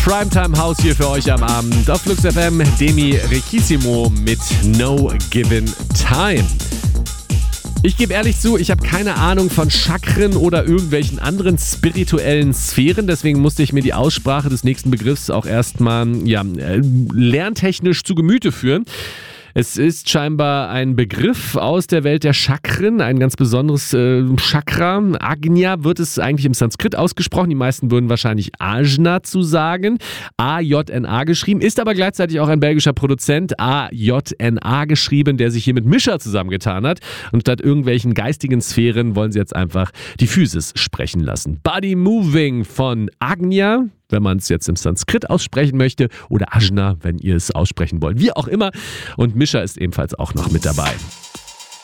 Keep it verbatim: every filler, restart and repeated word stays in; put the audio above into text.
Primetime House hier für euch am Abend auf Flux F M. Demi Riquissimo mit No Given Time. Ich gebe ehrlich zu, ich habe keine Ahnung von Chakren oder irgendwelchen anderen spirituellen Sphären, deswegen musste ich mir die Aussprache des nächsten Begriffs auch erstmal ja, lerntechnisch zu Gemüte führen. Es ist scheinbar ein Begriff aus der Welt der Chakren, ein ganz besonderes äh, Chakra. Agnya wird es eigentlich im Sanskrit ausgesprochen. Die meisten würden wahrscheinlich Ajna zu sagen. A J N A geschrieben, ist aber gleichzeitig auch ein belgischer Produzent, A J N A geschrieben, der sich hier mit Mischa zusammengetan hat. Und statt irgendwelchen geistigen Sphären wollen sie jetzt einfach die Physis sprechen lassen. Body Moving von Agnya, wenn man es jetzt im Sanskrit aussprechen möchte, oder Ajna, wenn ihr es aussprechen wollt. Wie auch immer. Und Mischa ist ebenfalls auch noch mit dabei.